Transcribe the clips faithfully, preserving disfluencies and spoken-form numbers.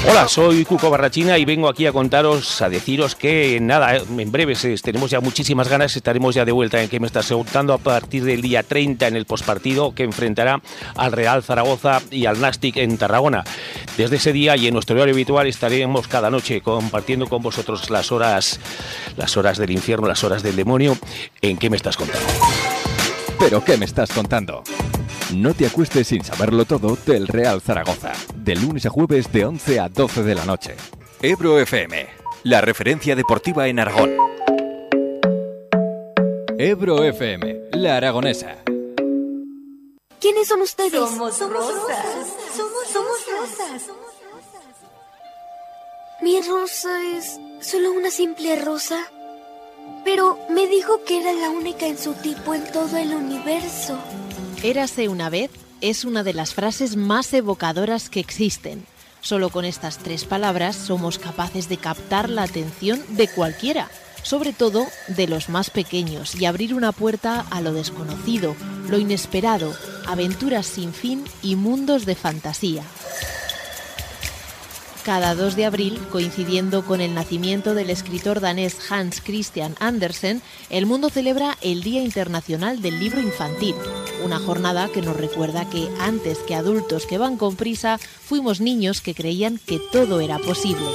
Hola, soy Cuco Barrachina y vengo aquí a contaros, a deciros que nada, en breves tenemos ya muchísimas ganas, estaremos ya de vuelta en ¿Qué me estás preguntando? A partir del día treinta en el postpartido que enfrentará al Real Zaragoza y al Nàstic en Tarragona. Desde ese día y en nuestro horario habitual estaremos cada noche compartiendo con vosotros las horas, las horas del infierno, las horas del demonio en ¿Qué me estás contando? ¿Pero qué me estás contando? No te acuestes sin saberlo todo del Real Zaragoza. De lunes a jueves de once a doce de la noche. Ebro F M, la referencia deportiva en Aragón. Ebro F M, la aragonesa. ¿Quiénes son ustedes? Somos rosas. Somos, somos rosas. Mi rosa es solo una simple rosa. Pero me dijo que era la única en su tipo en todo el universo. Érase una vez es una de las frases más evocadoras que existen. Solo con estas tres palabras somos capaces de captar la atención de cualquiera, sobre todo de los más pequeños, y abrir una puerta a lo desconocido, lo inesperado, aventuras sin fin y mundos de fantasía. Cada dos de abril, coincidiendo con el nacimiento del escritor danés Hans Christian Andersen, el mundo celebra el Día Internacional del Libro Infantil, una jornada que nos recuerda que antes que adultos que van con prisa, fuimos niños que creían que todo era posible.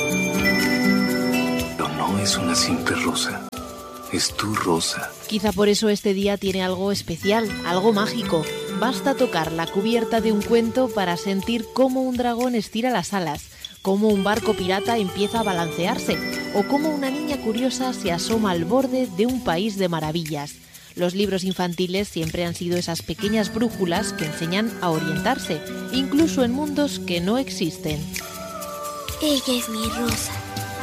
Pero no es una simple rosa, es tu rosa. Quizá por eso este día tiene algo especial, algo mágico. Basta tocar la cubierta de un cuento para sentir cómo un dragón estira las alas, cómo un barco pirata empieza a balancearse o cómo una niña curiosa se asoma al borde de un país de maravillas. Los libros infantiles siempre han sido esas pequeñas brújulas que enseñan a orientarse, incluso en mundos que no existen. Ella es mi rosa.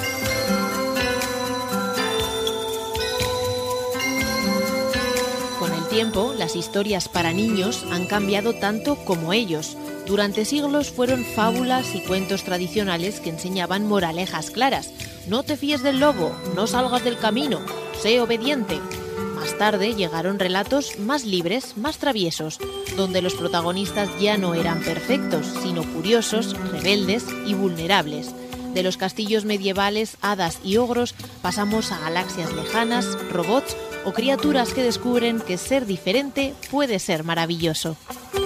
Con el tiempo, las historias para niños han cambiado tanto como ellos. Durante siglos fueron fábulas y cuentos tradicionales que enseñaban moralejas claras. No te fíes del lobo, no salgas del camino, sé obediente. Más tarde llegaron relatos más libres, más traviesos, donde los protagonistas ya no eran perfectos, sino curiosos, rebeldes y vulnerables. De los castillos medievales, hadas y ogros, pasamos a galaxias lejanas, robots o criaturas que descubren que ser diferente puede ser maravilloso.